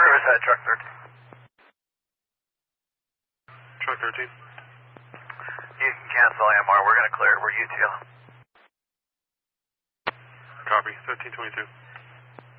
Riverside, truck 13. Truck 13. You can cancel AMR. We're going to clear it. We're UTL. Copy. 1322.